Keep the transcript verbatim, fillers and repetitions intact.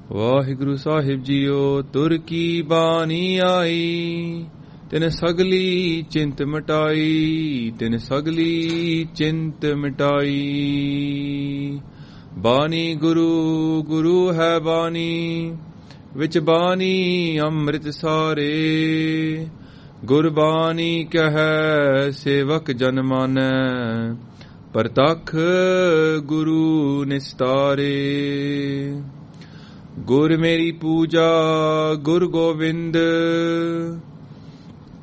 ਵਾਹਿਗੁਰੂ ਸਾਹਿਬ JIO. ਤੁਰ ਕੀ ਬਾਣੀ ਆਈ, ਤਿਨ ਸਗਲੀ ਚਿੰਤ ਮਿਟਾਈ, ਤਿਨ ਸਗਲੀ ਚਿੰਤ ਮਿਟਾਈ। ਬਾਣੀ ਗੁਰੂ, ਗੁਰੂ ਹੈ ਬਾਣੀ, ਵਿੱਚ ਬਾਣੀ ਅੰਮ੍ਰਿਤ ਸਾਰੇ। ਗੁਰਬਾਣੀ ਕਹੈ ਸੇਵਕ ਜਨ ਮਾਨੈ, ਪ੍ਰਤੱਖ ਗੁਰੂ ਨਿਸਤਾਰੇ। ਗੁਰ ਮੇਰੀ ਪੂਜਾ ਗੁਰ ਗੋਬਿੰਦ,